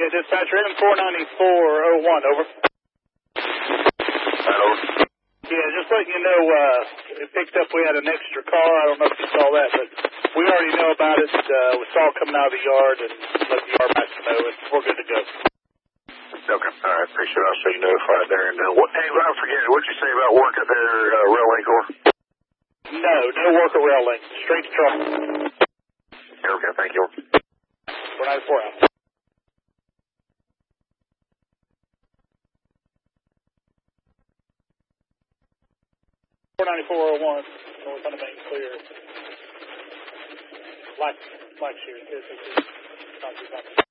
dispatcher, M49401, over. Over. Yeah, just letting you know, it picked up, we had an extra car. I don't know if you saw that, but we already know about it. We saw it coming out of the yard and let the yard master know, and we're good to go. Okay, all right, appreciate it. I'll show you notified there. And what, hey, I forget, what'd you say about work up there, Rail Link, or? No work at Rail Link. Straight to trouble. Okay, thank you. 494 out. .49401, north on the main, clear. Black shear, not too bad.